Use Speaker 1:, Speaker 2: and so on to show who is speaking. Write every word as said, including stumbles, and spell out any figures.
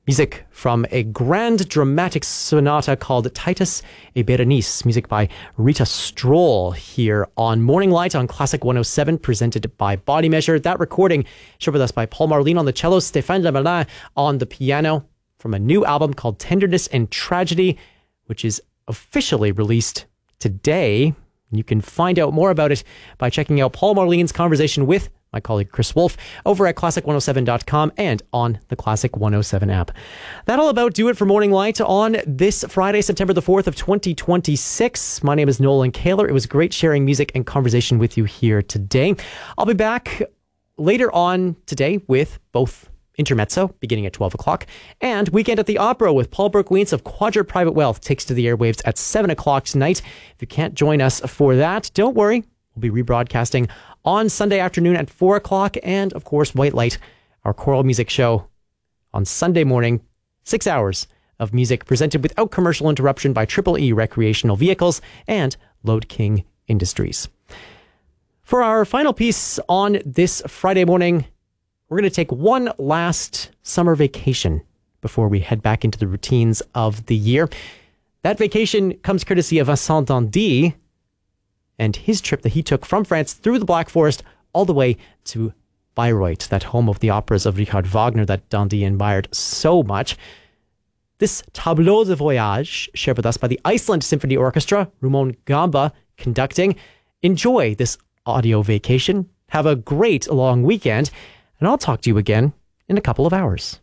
Speaker 1: Music from a grand dramatic sonata called Titus et Berenice, music by Rita Stroll here on Morning Light on Classic one oh seven, presented by Body Measure. That recording shared with us by Paul Marlene on the cello, Stéphane Lemelin on the piano, from a new album called Tenderness and Tragedy, which is officially released today. You can find out more about it by checking out Paul Marlene's conversation with my colleague Chris Wolf over at classic one oh seven dot com and on the Classic one oh seven app. That'll about do it for Morning Light on this Friday, September the fourth of twenty twenty-six. My name is Nolan Kaler. It was great sharing music and conversation with you here today. I'll be back later on today with both Intermezzo, beginning at twelve o'clock, and Weekend at the Opera with Paul Burke-Wientz of Quadra Private Wealth takes to the airwaves at seven o'clock tonight. If you can't join us for that, don't worry. We'll be rebroadcasting on Sunday afternoon at four o'clock, and of course, White Light, our choral music show, on Sunday morning, six hours of music presented without commercial interruption by Triple E Recreational Vehicles and Lode King Industries. For our final piece on this Friday morning, we're going to take one last summer vacation before we head back into the routines of the year. That vacation comes courtesy of Vincent d'Indy and his trip that he took from France through the Black Forest all the way to Bayreuth, that home of the operas of Richard Wagner that d'Indy admired so much. This tableau de voyage shared with us by the Iceland Symphony Orchestra, Rumon Gamba conducting. Enjoy this audio vacation. Have a great long weekend, and I'll talk to you again in a couple of hours.